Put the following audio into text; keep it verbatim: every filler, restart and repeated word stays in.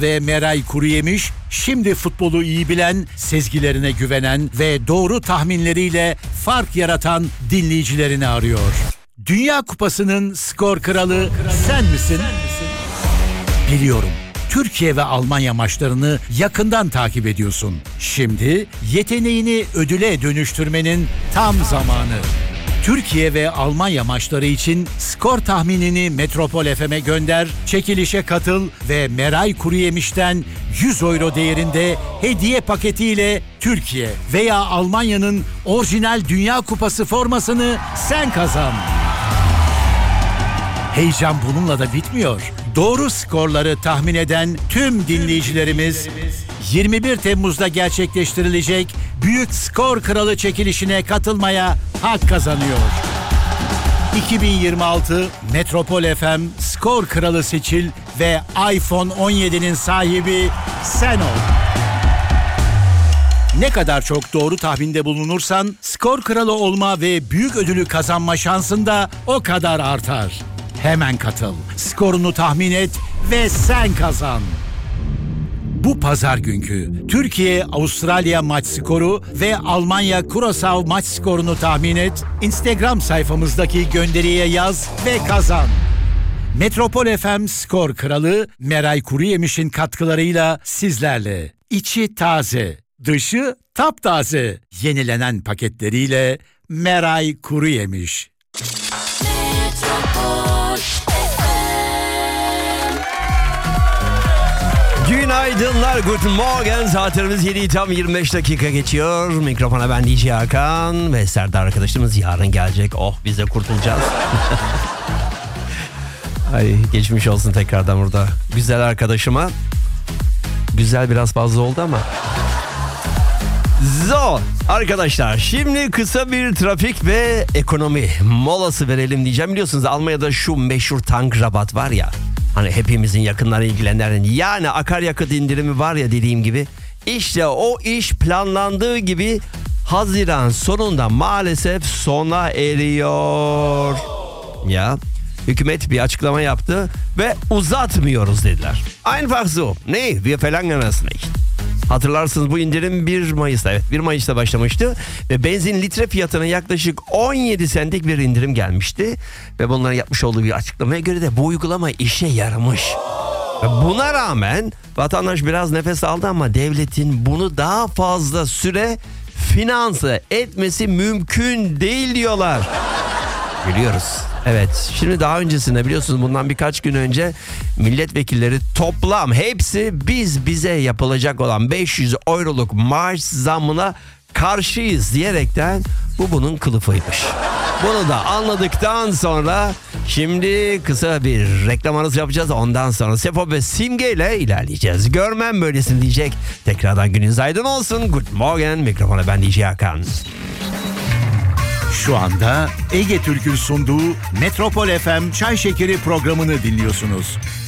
Kazan ve Meray Kuruyemiş, şimdi futbolu iyi bilen, sezgilerine güvenen ve doğru tahminleriyle fark yaratan dinleyicilerini arıyor. Dünya Kupası'nın skor kralı sen misin? Biliyorum. Türkiye ve Almanya maçlarını yakından takip ediyorsun. Şimdi yeteneğini ödüle dönüştürmenin tam zamanı. Türkiye ve Almanya maçları için skor tahminini Metropol F M'e gönder, çekilişe katıl ve Meray Kuruyemiş'ten yüz euro değerinde hediye paketiyle Türkiye veya Almanya'nın orijinal Dünya Kupası formasını sen kazan. Heyecan bununla da bitmiyor. Doğru skorları tahmin eden tüm dinleyicilerimiz yirmi bir Temmuz'da gerçekleştirilecek Büyük Skor Kralı çekilişine katılmaya hak kazanıyor. iki bin yirmi altı Metropol F M Skor Kralı seçil ve iPhone on yedi'nin sahibi sen ol. Ne kadar çok doğru tahminde bulunursan skor kralı olma ve büyük ödülü kazanma şansın da o kadar artar. Hemen katıl, skorunu tahmin et ve sen kazan. Bu pazar günkü Türkiye-Avustralya maç skoru ve Almanya-Curaçao maç skorunu tahmin et, Instagram sayfamızdaki gönderiye yaz ve kazan. Metropol F M Skor Kralı Meray Kuruyemiş'in katkılarıyla sizlerle. İçi taze, dışı taptaze. Yenilenen paketleriyle Meray Kuruyemiş. Günaydınlar, Guten Morgen. Saatlerimiz yedi tam yirmi beş dakika geçiyor. Mikrofona ben D J Hakan ve Serdar arkadaşımız yarın gelecek. Oh, biz de kurtulacağız. Ay, geçmiş olsun tekrardan burada. Güzel arkadaşıma. Güzel biraz fazla oldu ama. Zo arkadaşlar, şimdi kısa bir trafik ve ekonomi molası verelim diyeceğim. Biliyorsunuz Almanya'da şu meşhur tankrabat var ya. Hani hepimizin yakınları ilgilenenlerin, yani akaryakıt indirimi var ya, dediğim gibi. İşte o iş planlandığı gibi Haziran sonunda maalesef sona eriyor. Ya hükümet bir açıklama yaptı ve uzatmıyoruz dediler. Einfach so. Ne? Wir verlangen es nicht. Hatırlarsınız bu indirim bir Mayıs'ta, evet bir Mayıs'ta başlamıştı ve benzin litre fiyatına yaklaşık on yedi sentlik bir indirim gelmişti ve bunların yapmış olduğu bir açıklamaya göre de bu uygulama işe yaramış. Ve buna rağmen vatandaş biraz nefes aldı ama devletin bunu daha fazla süre finanse etmesi mümkün değil diyorlar. Biliyoruz. Evet, şimdi daha öncesinde biliyorsunuz bundan birkaç gün önce milletvekilleri toplam hepsi biz bize yapılacak olan beş yüz euroluk maaş zammına karşıyız diyerekten bu bunun kılıfıymış. Bunu da anladıktan sonra şimdi kısa bir reklam arası yapacağız. Ondan sonra Sefo ve Simge ile ilerleyeceğiz. Görmem böylesin diyecek. Tekrardan gününüz aydın olsun. Good morning. Mikrofona ben D J Hakan. Şu anda Ege Türk'ün sunduğu Metropol F M Çay Şekeri programını dinliyorsunuz.